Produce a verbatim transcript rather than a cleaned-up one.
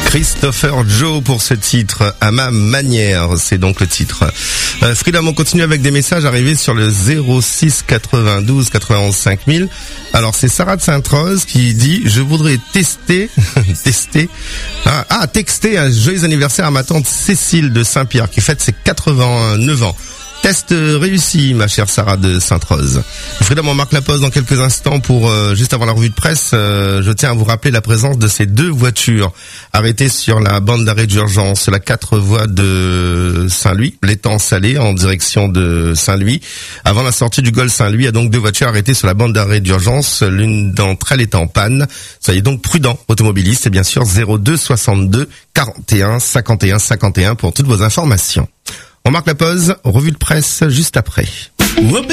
Christopher Joe pour ce titre, à ma manière, c'est donc le titre. Euh, Freedom, on continue avec des messages arrivés sur le zéro six quatre-vingt-douze quatre-vingt-onze cinq mille. Alors c'est Sarah de Sainte-Rose qui dit, je voudrais tester, tester, ah, ah, texter un joyeux anniversaire à ma tante Cécile de Saint-Pierre qui fête ses quatre-vingt-neuf ans. Test réussi, ma chère Sarah de Sainte-Rose. Freedom, on marque la pause dans quelques instants pour, euh, juste avant la revue de presse, euh, je tiens à vous rappeler la présence de ces deux voitures arrêtées sur la bande d'arrêt d'urgence, la quatre voies de Saint-Louis, l'étang Salé en direction de Saint-Louis. Avant la sortie du Golfe Saint-Louis, il y a donc deux voitures arrêtées sur la bande d'arrêt d'urgence, l'une d'entre elles est en panne. Soyez donc prudents, automobilistes, et bien sûr zéro deux soixante-deux quarante et un cinquante et un cinquante et un pour toutes vos informations. On marque la pause, revue de presse juste après.